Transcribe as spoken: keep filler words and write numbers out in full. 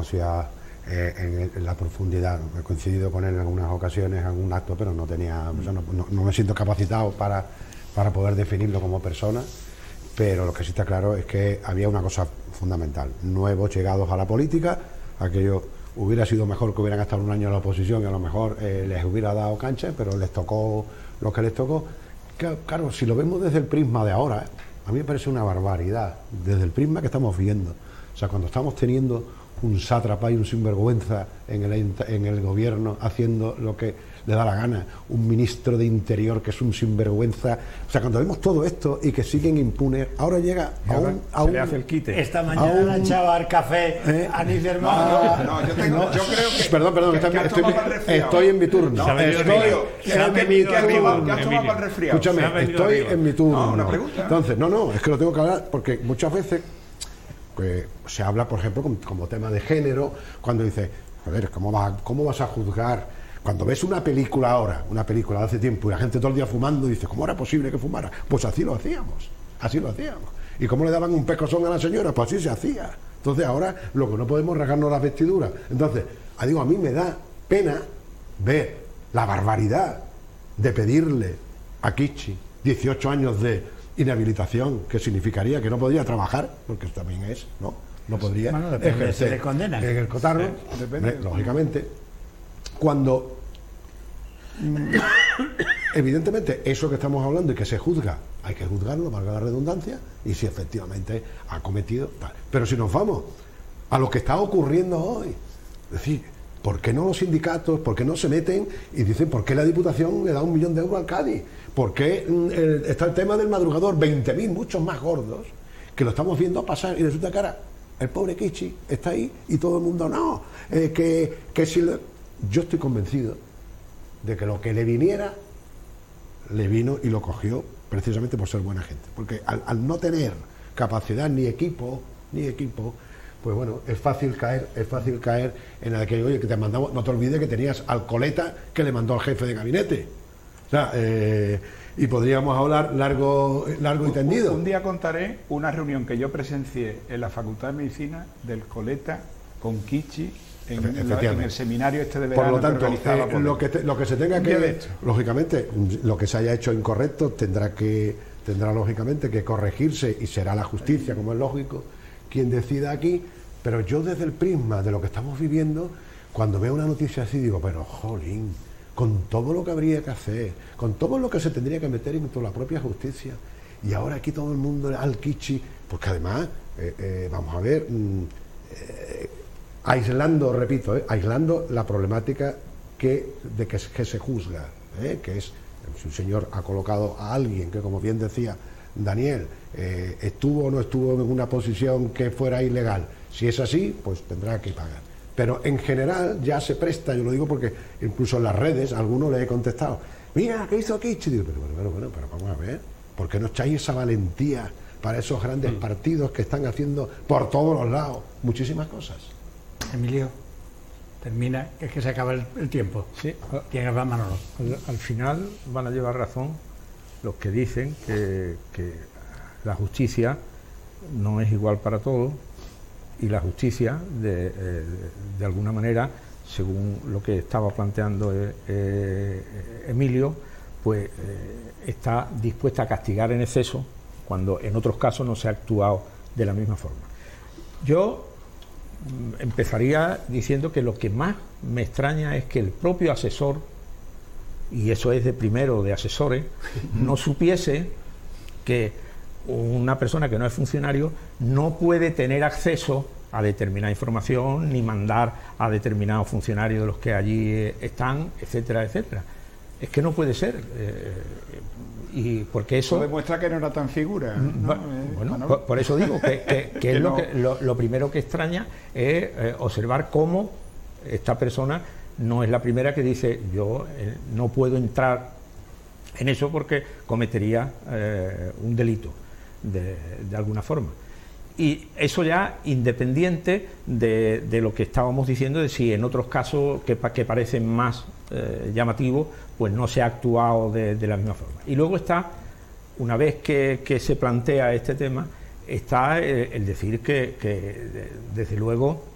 conocía eh, en, el, en la profundidad. He coincidido con él en algunas ocasiones, en algún acto, pero no tenía, o sea, no, no, no me siento capacitado para, para poder definirlo como persona. Pero lo que sí está claro es que había una cosa fundamental: nuevos llegados a la política, aquello hubiera sido mejor que hubieran estado un año en la oposición y a lo mejor eh, les hubiera dado cancha, pero les tocó lo que les tocó. Claro, si lo vemos desde el prisma de ahora, ¿eh? A mí me parece una barbaridad, desde el prisma que estamos viendo. O sea, cuando estamos teniendo un sátrapa y un sinvergüenza en el, en el gobierno haciendo lo que le da la gana, un ministro de Interior que es un sinvergüenza, o sea, cuando vemos todo esto y que siguen impunes, ahora llega a un... A se un le hace el quite. Esta mañana un, le echaba al café ¿eh? a Nils Hermano. No, no, yo, tengo, no, yo creo que... Perdón, perdón, que, está, que estoy, estoy, estoy en mi turno. No, estoy en mi turno. Escúchame, estoy en mi turno. No, una pregunta. Entonces, no, no, es que lo tengo que hablar porque muchas veces pues, se habla, por ejemplo, como, como tema de género, cuando dice, joder, ¿cómo vas, ¿cómo vas a juzgar? Cuando ves una película ahora, una película de hace tiempo, y la gente todo el día fumando, y dice, ¿cómo era posible que fumara? Pues así lo hacíamos, así lo hacíamos. ¿Y cómo le daban un pescozón a la señora? Pues así se hacía. Entonces ahora lo que no podemos rasgarnos las vestiduras. Entonces, digo, a mí me da pena ver la barbaridad de pedirle a Kichi dieciocho años de inhabilitación, que significaría que no podría trabajar, porque también es, ¿no? No podría bueno, depende, ejercer se le condenan. en el cotarro, sí, depende. Hombre, lógicamente. Cuando evidentemente eso que estamos hablando y que se juzga, hay que juzgarlo, valga la redundancia, y si efectivamente ha cometido tal. Pero si nos vamos a lo que está ocurriendo hoy, es decir, ¿por qué no los sindicatos, por qué no se meten y dicen por qué la Diputación le da un millón de euros al Cádiz? ¿Por qué eh, está el tema del madrugador, veinte mil, muchos más gordos, que lo estamos viendo pasar y resulta que ahora el pobre Kichi está ahí y todo el mundo no, eh, que, que si le... Yo estoy convencido de que lo que le viniera, le vino y lo cogió precisamente por ser buena gente. Porque al, al no tener capacidad ni equipo, ni equipo, pues bueno, es fácil caer, es fácil caer en el que, oye, que te mandamos, no te olvides que tenías al coleta que le mandó al jefe de gabinete. O sea, eh, y podríamos hablar largo, largo y tendido. Un, un día contaré una reunión que yo presencié en la Facultad de Medicina del coleta con Kichi en, la, en el seminario este de verano. Por lo tanto, que organizaba eh, lo, que te, lo que se tenga que, lógicamente, lo que se haya hecho incorrecto tendrá que tendrá lógicamente que corregirse y será la justicia, como es lógico, quien decida aquí. Pero yo desde el prisma de lo que estamos viviendo, cuando veo una noticia así digo, pero jolín, con todo lo que habría que hacer, con todo lo que se tendría que meter en la propia justicia, y ahora aquí todo el mundo al Kichi, porque además eh, eh, vamos a ver, mm, eh, aislando, repito, eh, aislando la problemática que, de que, que se juzga, eh, que es, si un señor ha colocado a alguien que, como bien decía Daniel, eh, estuvo o no estuvo en una posición que fuera ilegal, si es así, pues tendrá que pagar. Pero en general ya se presta, yo lo digo porque incluso en las redes a algunos le he contestado, mira, ¿qué hizo Kichi? Digo, pero, pero, pero, pero vamos a ver, ¿por qué no echáis esa valentía para esos grandes mm. partidos que están haciendo por todos los lados muchísimas cosas? Emilio, termina, es que se acaba el, el tiempo. Sí. ¿Quién va, Manolo? Al, al final van a llevar razón los que dicen que, que la justicia no es igual para todos, y la justicia, de, eh, de alguna manera, según lo que estaba planteando eh, eh, Emilio, pues eh, está dispuesta a castigar en exceso cuando en otros casos no se ha actuado de la misma forma. Yo mm, empezaría diciendo que lo que más me extraña es que el propio asesor, y eso es de primero de asesores, no supiese que una persona que no es funcionario no puede tener acceso a determinada información ni mandar a determinados funcionarios de los que allí están, etcétera, etcétera. Es que no puede ser. Eh, y porque eso... Eso demuestra que no era tan figura, ¿no? Va, bueno, por, por eso digo que, que, que, que es no. lo, que lo, lo primero que extraña es eh, observar cómo esta persona no es la primera que dice yo eh, no puedo entrar en eso porque cometería eh, un delito de, de alguna forma. Y eso ya independiente de, de lo que estábamos diciendo, de si en otros casos que, que parecen más eh, llamativos, pues no se ha actuado de, de la misma forma. Y luego está, una vez que, que se plantea este tema, está eh, el decir que, que desde luego